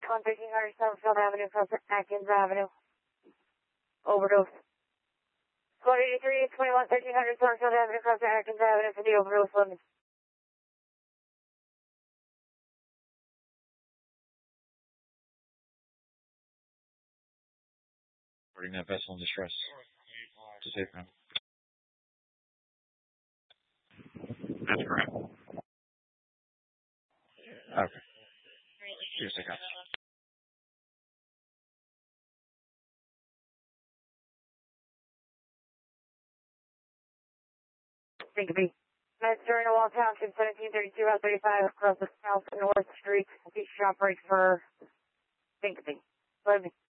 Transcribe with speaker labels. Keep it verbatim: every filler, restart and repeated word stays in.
Speaker 1: one thirteen hundred Summerfield Avenue, across Atkins Avenue. Overdose. Squad eighty-three, twenty-one thirteen hundred Summerfield Avenue, across Atkins Avenue for the overdose limit.
Speaker 2: Reporting that vessel in distress. To safe ground. That's correct. Okay. Here's the cops.
Speaker 1: Think of me. Master in Wall Township, seventeen thirty-two Route thirty-five, across the south and north street. Beach shop break for Think of me. Let me.